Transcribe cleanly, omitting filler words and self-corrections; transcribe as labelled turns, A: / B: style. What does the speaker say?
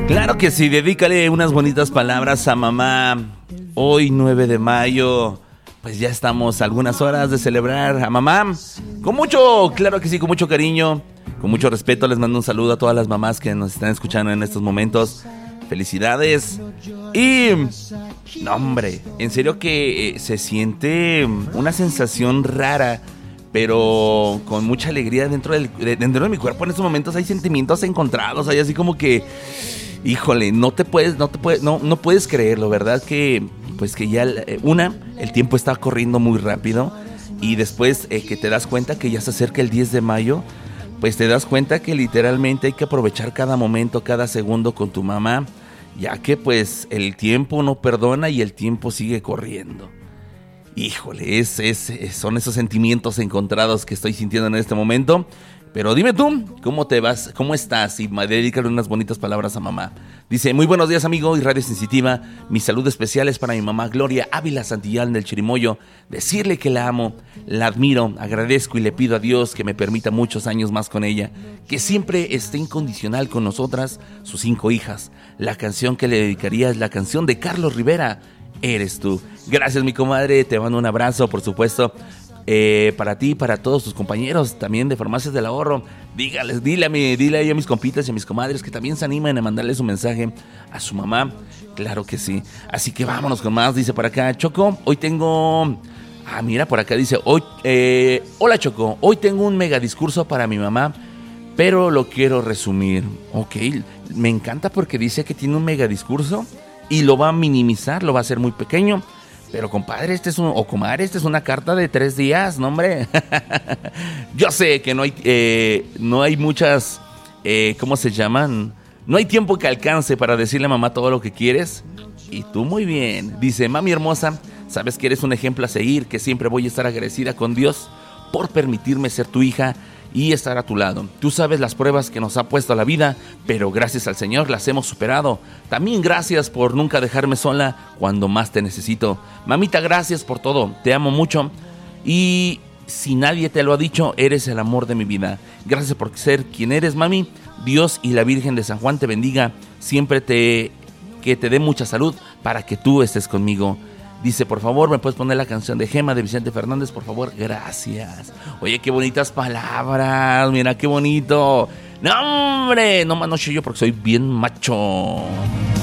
A: Claro que sí, dedícale unas bonitas palabras a mamá. Hoy 9 de mayo, pues ya estamos a algunas horas de celebrar a mamá. Con mucho, claro que sí, con mucho cariño, con mucho respeto. Les mando un saludo a todas las mamás que nos están escuchando en estos momentos. Felicidades. Y, no hombre, en serio que se siente una sensación rara, pero con mucha alegría dentro de mi cuerpo. En estos momentos hay sentimientos encontrados, hay así como que, híjole, no puedes creerlo, ¿verdad? Que pues que ya el tiempo está corriendo muy rápido, y después que te das cuenta que ya se acerca el 10 de mayo, pues te das cuenta que literalmente hay que aprovechar cada momento, cada segundo con tu mamá, ya que pues el tiempo no perdona y el tiempo sigue corriendo. Híjole, son esos sentimientos encontrados que estoy sintiendo en este momento. Pero dime tú, ¿cómo te vas? ¿Cómo estás? Y dedícale unas bonitas palabras a mamá. Dice, muy buenos días, amigo y Radio Sensitiva. Mi salud especial es para mi mamá Gloria Ávila Santillán del Chirimoyo. Decirle que la amo, la admiro, agradezco y le pido a Dios que me permita muchos años más con ella. Que siempre esté incondicional con nosotras, sus 5 hijas. La canción que le dedicaría es la canción de Carlos Rivera, Eres tú. Gracias, mi comadre, te mando un abrazo, por supuesto. Para ti y para todos tus compañeros también de Farmacias del Ahorro. Dile ahí a mis compitas y a mis comadres que también se animen a mandarle su mensaje a su mamá. Claro que sí. Así que vámonos con más. Dice por acá, Choco, hoy tengo... mira, por acá dice, hola Choco, hoy tengo un mega discurso para mi mamá, pero lo quiero resumir. Ok, me encanta porque dice que tiene un mega discurso y lo va a minimizar, lo va a hacer muy pequeño. Pero compadre, comadre, esta es una carta de 3 días, ¿no, hombre? Yo sé que no hay muchas, ¿cómo se llaman? No hay tiempo que alcance para decirle a mamá todo lo que quieres. Y tú muy bien. Dice, mami hermosa, sabes que eres un ejemplo a seguir, que siempre voy a estar agradecida con Dios por permitirme ser tu hija y estar a tu lado. Tú sabes las pruebas que nos ha puesto la vida, pero gracias al Señor las hemos superado. También gracias por nunca dejarme sola cuando más te necesito. Mamita, gracias por todo. Te amo mucho. Y si nadie te lo ha dicho, eres el amor de mi vida. Gracias por ser quien eres, mami. Dios y la Virgen de San Juan te bendiga. Siempre que te dé mucha salud para que tú estés conmigo. Dice, por favor, ¿me puedes poner la canción de Gema de Vicente Fernández? Por favor, gracias. Oye, qué bonitas palabras. Mira, qué bonito. No, hombre, no manoche yo porque soy bien macho.